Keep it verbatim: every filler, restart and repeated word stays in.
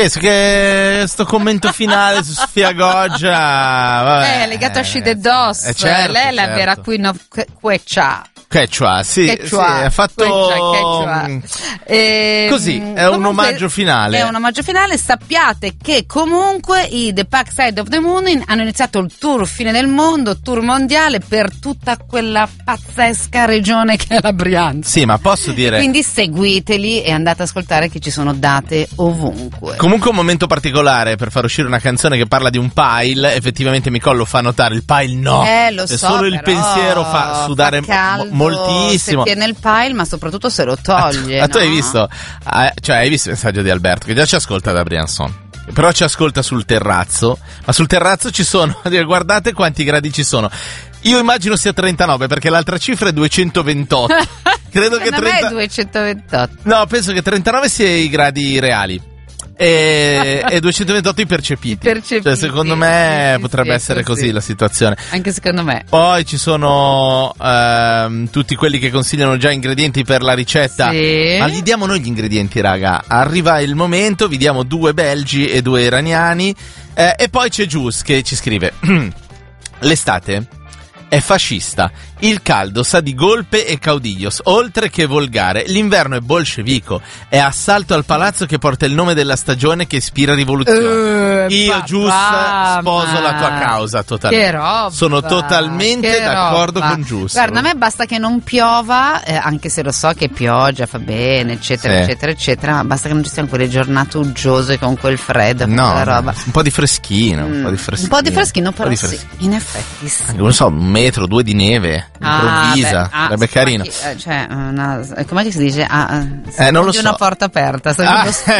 Che, che sto commento finale su Sofia Goggia, vabbè. Eh, legato a She the Doss, eh, certo, lei è la certo. vera Queen of Quechua. Quechua, sì, Quechua, sì, ha fatto Quechua, Quechua. E, così, è un omaggio finale. È un omaggio finale. Sappiate che comunque i The Dark Side of the Moon hanno iniziato il tour fine del mondo, tour mondiale per tutta quella pazzesca regione che è la Brianza. Sì, ma posso dire, quindi seguiteli e andate ad ascoltare che ci sono date ovunque. Comunque un momento particolare per far uscire una canzone che parla di un pile. Effettivamente Micollo fa notare il pile no, eh, lo so, solo il però pensiero fa sudare fa caldo, moltissimo. Se tiene il pile, ma soprattutto se lo toglie. Ma tu, no? hai visto? Eh, cioè hai visto il messaggio di Alberto che già ci ascolta da Briançon, però ci ascolta sul terrazzo. Ma sul terrazzo ci sono, guardate quanti gradi ci sono. Io immagino sia trentanove perché l'altra cifra è duecentoventotto. Credo che trenta... è duecentoventotto. No, penso che trentanove sia i gradi reali e, e duecentoventotto i percepiti. percepiti. Cioè, secondo me sì, potrebbe sì, essere così. così la situazione. Anche secondo me. Poi ci sono ehm, tutti quelli che consigliano già ingredienti per la ricetta. Sì. Ma li diamo noi gli ingredienti, raga. Arriva il momento, vi diamo due belgi e due iraniani. Eh, e poi c'è Gius che ci scrive: l'estate è fascista, il caldo sa di golpe e caudillos, oltre che volgare. L'inverno è bolscevico, è assalto al palazzo che porta il nome della stagione che ispira rivoluzione. Uh, Io, papà, Gius, sposo la tua causa totalmente. Che roba! Sono totalmente che d'accordo roba. con Gius. Guarda, a me basta che non piova, eh, anche se lo so che pioggia fa bene, eccetera, Sì. eccetera, eccetera, ma basta che non ci siano quelle giornate uggiose con quel freddo, con No, quella roba. un po' di freschino, un Mm, po' di freschino. un po' di freschino, però Un po' di sì, freschino. in effetti sì. Anche, non so, un metro, due di neve, improvvisa, Ah, beh, ah, sarebbe sì, carino. ma chi- eh, cioè, una, com'è che si dice? Ah, Eh, non lo di so. una porta aperta. sto Ah, tipo